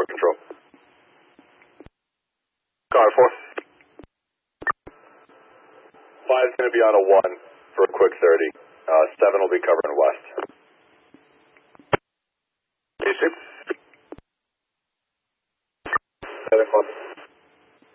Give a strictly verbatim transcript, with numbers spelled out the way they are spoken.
control. Car four. Five's going to be on a one for a quick thirty. Uh, seven will be covering west. Easy. Seven,